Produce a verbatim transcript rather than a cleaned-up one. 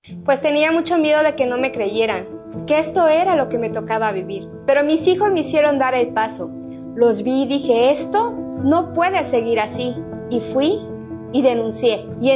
pues tenía mucho miedo de que no me creyeran, que esto era lo que me tocaba vivir. Pero mis hijos me hicieron dar el paso. Los vi y dije, esto no puede seguir así. Y fui y denuncié. Y